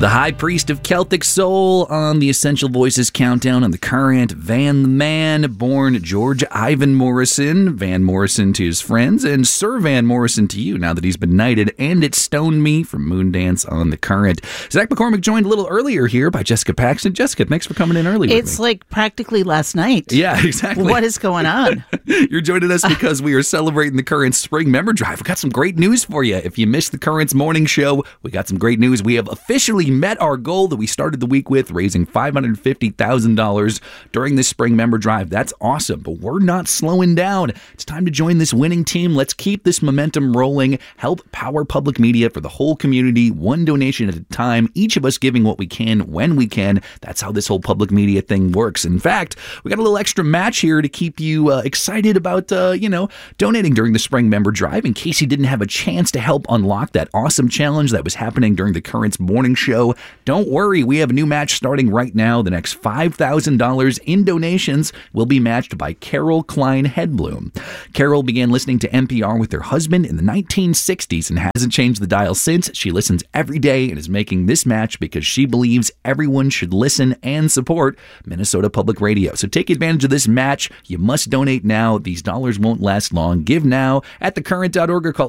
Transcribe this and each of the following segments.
The High Priest of Celtic Soul on the Essential Voices Countdown on the Current. Van the Man, born George Ivan Morrison. Van Morrison to his friends, and Sir Van Morrison to you now that he's been knighted. And It Stoned Me from Moondance on the Current. Zach McCormick joined a little earlier here by Jessica Paxton. Jessica, thanks for coming in early with me. It's like practically last night. Yeah, exactly. What is going on? You're joining us because we are celebrating the Current Spring Member Drive. We got some great news for you. If you missed the Current's morning show, we got some great news. We have officially met our goal that we started the week with, raising $550,000 during this Spring Member Drive. That's awesome, but we're not slowing down. It's time to join this winning team. Let's keep this momentum rolling. Help power public media for the whole community, one donation at a time, each of us giving what we can when we can. That's how this whole public media thing works. In fact, we got a little extra match here to keep you excited about, donating during the Spring Member Drive in case you didn't have a chance to help unlock that awesome challenge that was happening during the Current's morning show. Don't worry, we have a new match starting right now. The next $5,000 in donations will be matched by Carol Klein Hedblum. Carol began listening to NPR with her husband in the 1960s and hasn't changed the dial since. She listens every day and is making this match because she believes everyone should listen and support Minnesota Public Radio. So take advantage of this match. You must donate now. These dollars won't last long. Give now at thecurrent.org or call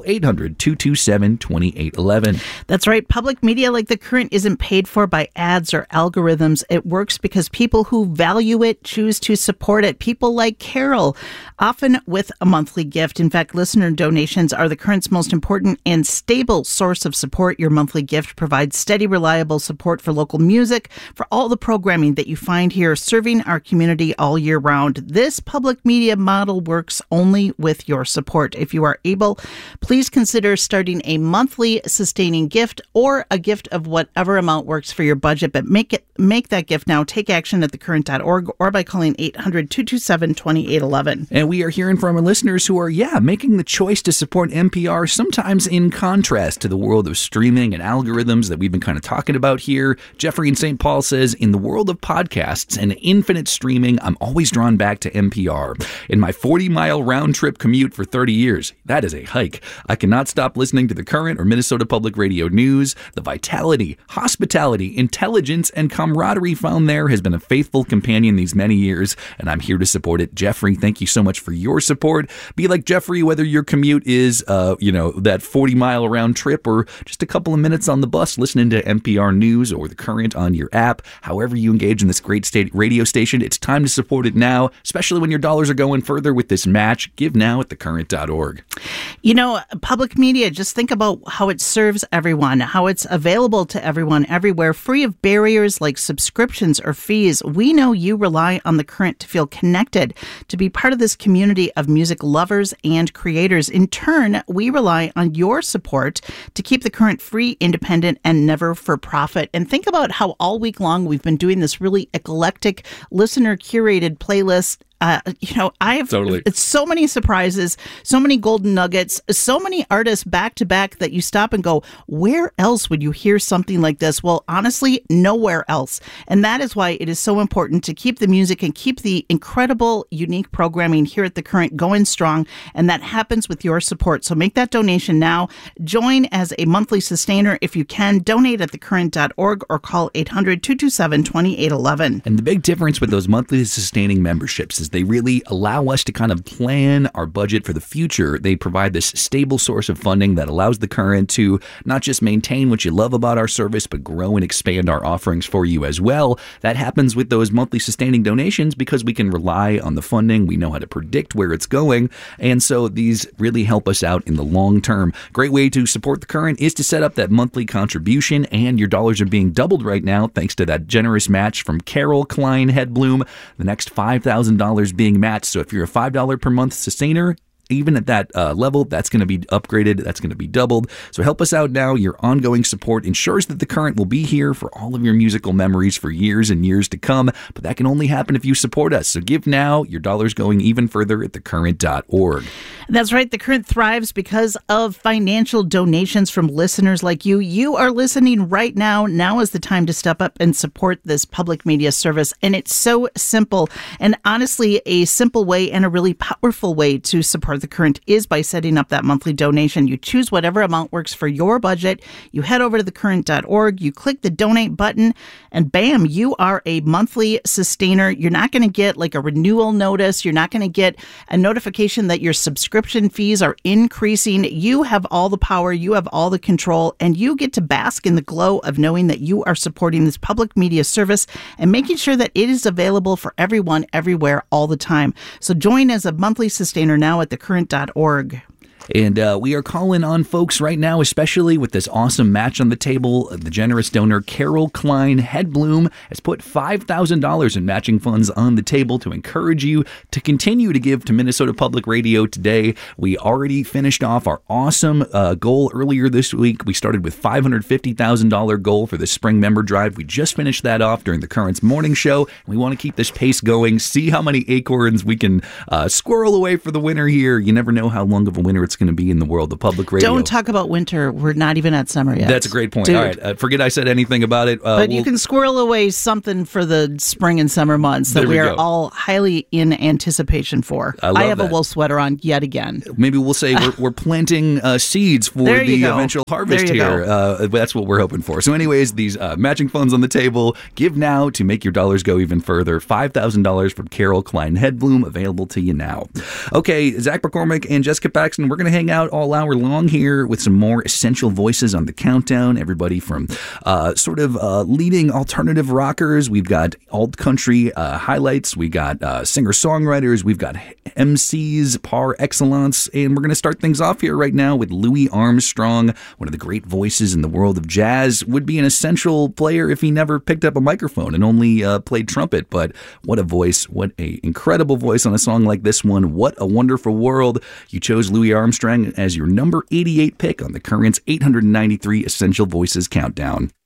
800-227-2811. That's right. Public media like The Current isn't paid for by ads or algorithms. It works because people who value it choose to support it. People like Carol, often with a monthly gift. In fact, listener donations are The Current's most important and stable source of support. Your monthly gift provides steady, reliable support for local music, for all the programming that you find here, serving our community all year round. This public media model works only with your support. If you are able, please consider starting a monthly sustaining gift or a gift of whatever amount works for your budget, but make that gift now. Take action at thecurrent.org or by calling 800-227-2811. And we are hearing from our listeners who are, making the choice to support NPR, sometimes in contrast to the world of streaming and algorithms that we've been kind of talking about here. Jeffrey in St. Paul says, in the world of podcasts and infinite streaming, I'm always drawn back to NPR. In my 40-mile round-trip commute for 30 years, that is a hike. I cannot stop listening to The Current or Minnesota Public Radio News. The vitality, hospitality, intelligence, and camaraderie found there has been a faithful companion these many years, and I'm here to support it. Jeffrey, thank you so much for your support. Be like Jeffrey, whether your commute is, that 40-mile round trip or just a couple of minutes on the bus listening to NPR News or The Current on your app. However you engage in this great radio station, it's time to support it now, especially when your dollars are going further with this match. Give now at thecurrent.org. Public media, just think about how it serves everyone, how it's available to everyone everywhere, free of barriers like subscriptions or fees. We know you rely on The Current to feel connected, to be part of this community of music lovers and creators. In turn, we rely on your support to keep The Current free, independent, and never for profit. And think about how all week long we've been doing this really eclectic, listener-curated playlist. It's so many surprises, so many golden nuggets, so many artists back to back that you stop and go, where else would you hear something like this? Well, honestly, nowhere else. And that is why it is so important to keep the music and keep the incredible, unique programming here at The Current going strong. And that happens with your support. So make that donation now. Join as a monthly sustainer if you can. Donate at thecurrent.org or call 800-227-2811. And the big difference with those monthly sustaining memberships is they really allow us to kind of plan our budget for the future. They provide this stable source of funding that allows The Current to not just maintain what you love about our service, but grow and expand our offerings for you as well. That happens with those monthly sustaining donations because we can rely on the funding. We know how to predict where it's going. And so these really help us out in the long term. Great way to support The Current is to set up that monthly contribution, and your dollars are being doubled right now thanks to that generous match from Carol Klein Hedblum. The next $5,000 being matched. So if you're a $5 per month sustainer, even at that level, that's going to be upgraded. That's going to be doubled. So help us out now. Your ongoing support ensures that The Current will be here for all of your musical memories for years and years to come. But that can only happen if you support us. So give now. Your dollar's going even further at thecurrent.org. That's right. The Current thrives because of financial donations from listeners like you. You are listening right now. Now is the time to step up and support this public media service. And it's so simple. And honestly, a simple way and a really powerful way to support support the Current is by setting up that monthly donation. You choose whatever amount works for your budget. You head over to thecurrent.org, you click the donate button, and bam, you are a monthly sustainer. You're not going to get like a renewal notice. You're not going to get a notification that your subscription fees are increasing. You have all the power, you have all the control, and you get to bask in the glow of knowing that you are supporting this public media service and making sure that it is available for everyone, everywhere, all the time. So join as a monthly sustainer now at thecurrent.org. And we are calling on folks right now, especially with this awesome match on the table. The generous donor, Carol Klein Hedblum, has put $5,000 in matching funds on the table to encourage you to continue to give to Minnesota Public Radio today. We already finished off our awesome goal earlier this week. We started with $550,000 goal for the spring member drive. We just finished that off during the Current's morning show. We want to keep this pace going, see how many acorns we can squirrel away for the winter here. You never know how long of a winter it's going to be in the world of public radio. Don't talk about winter. We're not even at summer yet. That's a great point. Dude. All right. Forget I said anything about it. But you can squirrel away something for the spring and summer months that we are all highly in anticipation for. I have a wool sweater on yet again. Maybe we'll say we're planting seeds for the eventual harvest here. That's what we're hoping for. So anyways, these matching funds on the table. Give now to make your dollars go even further. $5,000 from Carol Klein Hedblum, available to you now. Okay, Zach McCormick and Jessica Paxton, we're going to hang out all hour long here with some more essential voices on the countdown. Everybody from sort of leading alternative rockers. We've got alt country highlights. We got singer-songwriters. We've got MCs par excellence. And we're going to start things off here right now with Louis Armstrong, one of the great voices in the world of jazz. Would be an essential player if he never picked up a microphone and only played trumpet. But what a voice. What an incredible voice on a song like this one. What a wonderful world. You chose Louis Armstrong as your number 88 pick on the Current's 893 Essential Voices Countdown.